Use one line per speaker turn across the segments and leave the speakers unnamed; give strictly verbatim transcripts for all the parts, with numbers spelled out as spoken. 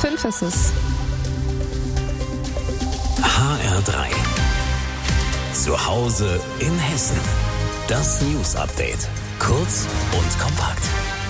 fünf ist es.
H R drei. Zu Hause in Hessen. Das News Update. Kurz und kompakt.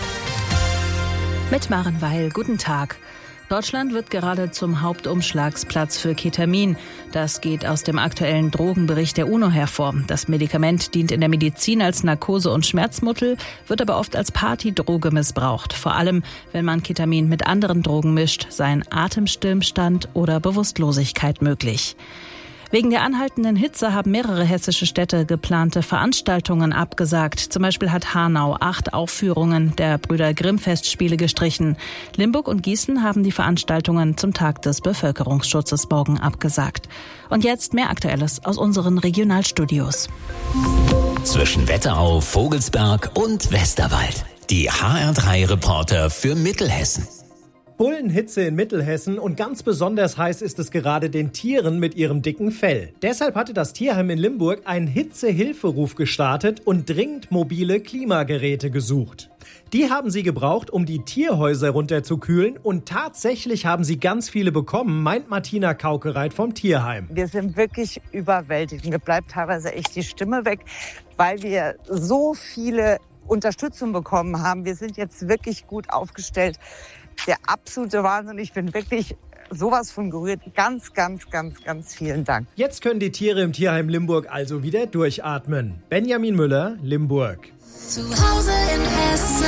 Mit Maren Weil, guten Tag. Deutschland wird gerade zum Hauptumschlagsplatz für Ketamin. Das geht aus dem aktuellen Drogenbericht der UNO hervor. Das Medikament dient in der Medizin als Narkose- und Schmerzmittel, wird aber oft als Partydroge missbraucht. Vor allem, wenn man Ketamin mit anderen Drogen mischt, seien Atemstillstand oder Bewusstlosigkeit möglich. Wegen der anhaltenden Hitze haben mehrere hessische Städte geplante Veranstaltungen abgesagt. Zum Beispiel hat Hanau acht Aufführungen der Brüder Grimm-Festspiele gestrichen. Limburg und Gießen haben die Veranstaltungen zum Tag des Bevölkerungsschutzes morgen abgesagt. Und jetzt mehr Aktuelles aus unseren Regionalstudios.
Zwischen Wetterau, Vogelsberg und Westerwald. Die H R drei Reporter für Mittelhessen.
Bullenhitze in Mittelhessen und ganz besonders heiß ist es gerade den Tieren mit ihrem dicken Fell. Deshalb hatte das Tierheim in Limburg einen Hitzehilferuf gestartet und dringend mobile Klimageräte gesucht. Die haben sie gebraucht, um die Tierhäuser runterzukühlen, und tatsächlich haben sie ganz viele bekommen, meint Martina Kaukereit vom Tierheim.
Wir sind wirklich überwältigt. Mir bleibt teilweise echt die Stimme weg, weil wir so viele Unterstützung bekommen haben. Wir sind jetzt wirklich gut aufgestellt. Der absolute Wahnsinn. Ich bin wirklich sowas von gerührt. Ganz, ganz, ganz, ganz vielen Dank.
Jetzt können die Tiere im Tierheim Limburg also wieder durchatmen. Benjamin Müller, Limburg.
Zu Hause in Hessen.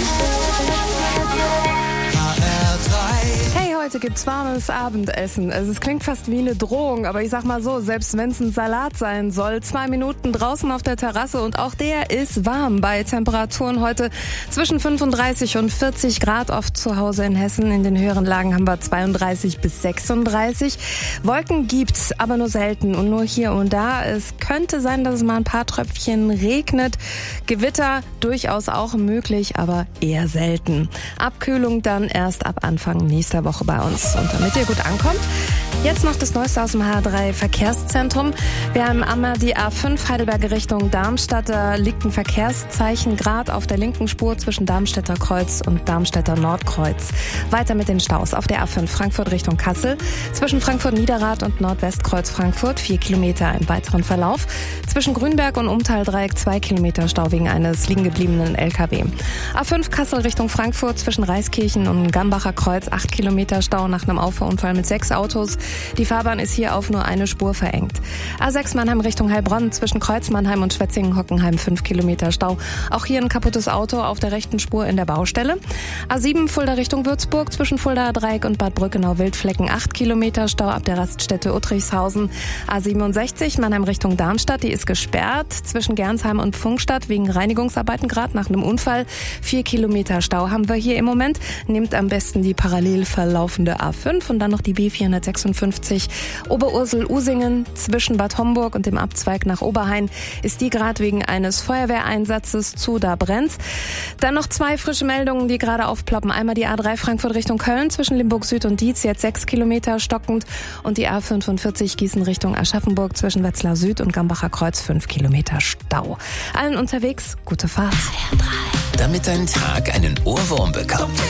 H R drei.
Hey, heute gibt's warmes Abendessen. Also, es klingt fast wie eine Drohung, aber ich sag mal so, selbst wenn es ein Salat sein soll, zwei Minuten draußen auf der Terrasse und auch der ist warm bei Temperaturen heute zwischen fünfunddreißig und vierzig Grad, oft zu Hause in Hessen. In den höheren Lagen haben wir zweiunddreißig bis sechsunddreißig. Wolken gibt's, aber nur selten und nur hier und da. Es könnte sein, dass es mal ein paar Tröpfchen regnet. Gewitter durchaus auch möglich, aber eher selten. Abkühlung dann erst ab Anfang nächster Woche bei uns. Und damit ihr gut ankommt, jetzt noch das Neueste aus dem H R drei Verkehrszentrum. Wir haben einmal die A fünf Heidelberger Richtung Darmstadt. Da liegt ein Verkehrszeichen gerade auf der linken Spur zwischen Darmstädter Kreuz und Darmstädter Nordkreuz. Weiter mit den Staus auf der A fünf Frankfurt Richtung Kassel. Zwischen Frankfurt-Niederrad und Nordwestkreuz Frankfurt vier Kilometer im weiteren Verlauf. Zwischen Grünberg und Umtaldreieck zwei Kilometer Stau wegen eines liegen gebliebenen L K W. A fünf Kassel Richtung Frankfurt zwischen Reiskirchen und Gambacher Kreuz acht Kilometer Stau nach einem Auffahrunfall mit sechs Autos. Die Fahrbahn ist hier auf nur eine Spur verengt. A sechs Mannheim Richtung Heilbronn zwischen Kreuz Mannheim und Schwetzingen-Hockenheim fünf Kilometer Stau. Auch hier ein kaputtes Auto auf der rechten Spur in der Baustelle. A sieben Fulda Richtung Würzburg zwischen Fuldaer Dreieck und Bad Brückenau-Wildflecken acht Kilometer Stau ab der Raststätte Uttrichshausen. A siebenundsechzig Mannheim Richtung Darmstadt, die ist gesperrt zwischen Gernsheim und Pfungstadt wegen Reinigungsarbeiten gerade nach einem Unfall. vier Kilometer Stau haben wir hier im Moment. Nehmt am besten die parallel verlaufende A fünf und dann noch die B vierhundertsechsundfünfzig Oberursel-Usingen zwischen Bad Homburg und dem Abzweig nach Oberhain ist die gerade wegen eines Feuerwehreinsatzes zu, da brennt's. Dann noch zwei frische Meldungen, die gerade aufploppen. Einmal die A drei Frankfurt Richtung Köln zwischen Limburg Süd und Dietz, jetzt sechs Kilometer stockend, und die A fünfundvierzig Gießen Richtung Aschaffenburg zwischen Wetzlar Süd und Gambacher Kreuz fünf Kilometer Stau. Allen unterwegs gute Fahrt.
Damit dein Tag einen Ohrwurm bekommt.